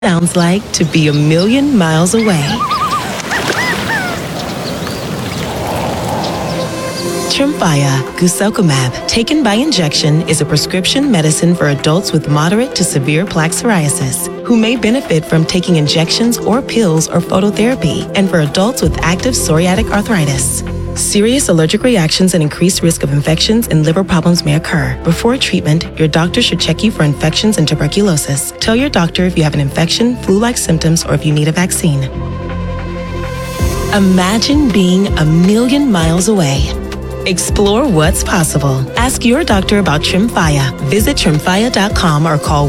sounds like to be a million miles away. Tremfya guselkumab, taken by injection, is a prescription medicine for adults with moderate to severe plaque psoriasis who may benefit from taking injections or pills or phototherapy, and for adults with active psoriatic arthritis. Serious allergic reactions and increased risk of infections and liver problems may occur. Before treatment, your doctor should check you for infections and tuberculosis. Tell your doctor if you have an infection, flu-like symptoms, or if you need a vaccine. Imagine being a million miles away. Explore what's possible. Ask your doctor about Tremfya. Visit Tremfya.com or call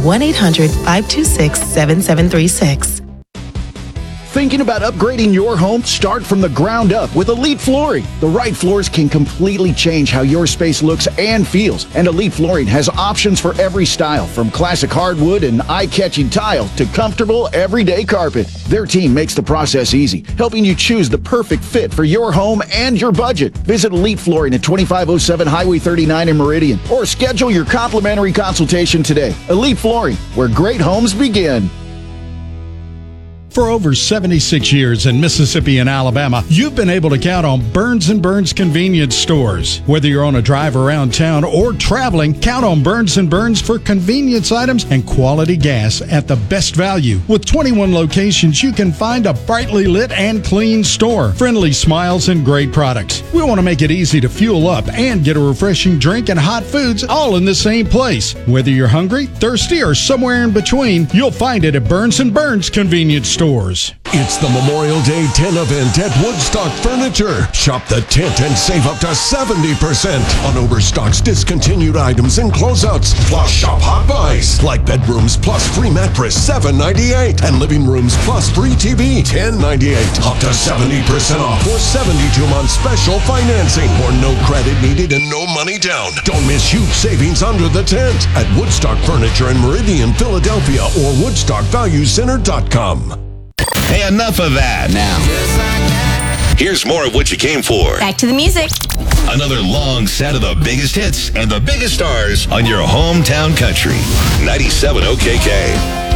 1-800-526-7736. Thinking about upgrading your home? Start from the ground up with Elite Flooring. The right floors can completely change how your space looks and feels. And Elite Flooring has options for every style, from classic hardwood and eye-catching tile to comfortable everyday carpet. Their team makes the process easy, helping you choose the perfect fit for your home and your budget. Visit Elite Flooring at 2507 Highway 39 in Meridian, or schedule your complimentary consultation today. Elite Flooring, where great homes begin. For over 76 years in Mississippi and Alabama, you've been able to count on Burns & Burns convenience stores. Whether you're on a drive around town or traveling, count on Burns & Burns for convenience items and quality gas at the best value. With 21 locations, you can find a brightly lit and clean store, friendly smiles, and great products. We want to make it easy to fuel up and get a refreshing drink and hot foods all in the same place. Whether you're hungry, thirsty, or somewhere in between, you'll find it at Burns & Burns convenience stores. It's the Memorial Day 10 event at Woodstock Furniture. Shop the tent and save up to 70% on Overstock's discontinued items and closeouts. Plus, shop hot buys like bedrooms plus free mattress $7.98 and living rooms plus free TV $10.98. Up to 70% off or 72 months special financing or no credit needed and no money down. Don't miss huge savings under the tent at Woodstock Furniture in Meridian, Philadelphia, or WoodstockValueCenter.com. Hey, enough of that now. Here's more of what you came for. Back to the music. Another long set of the biggest hits and the biggest stars on your hometown country. 97 OKK.